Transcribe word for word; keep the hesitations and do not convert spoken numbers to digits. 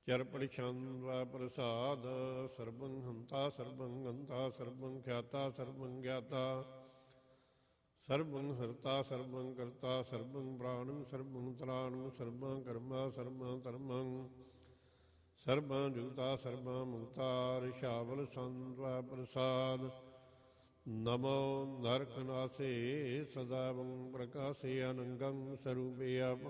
ਚਰਪੜਿ ਛੰਦ ਵੈ ਪ੍ਰਸਾਦ। ਸਰਬੰ ਹੰਤਾ ਸਰਬੰ ਗੰਤਾ ਸਰਬੰ ਖਿਆਤਾ ਸਰਬੰ ਗਿਆਤਾ ਸਰਬੰ ਹਰਤਾ ਸਰਬੰ ਕਰਤਾ ਸਰਬੰ ਪ੍ਰਾਣੰ ਸਰਬੰ ਤਰਾਣੰ ਸਰਬੰ ਕਰਮਾ ਸਰਬੰ ਧਰਮੰ ਸਰਬੰ ਜੁਗਤਾ ਸਰਬੰ ਮੁਕਤਾ। ਰਿਸ਼ਾਵਲ ਸੰਤ ਵੈ ਪ੍ਰਸਾਦ। ਨਮੋ ਨਰਕ ਨਾਸੇ ਸਦਾਵੰ ਪ੍ਰਕਾਸੇ ਅਨੰਗੰ ਸਰੂਪੇ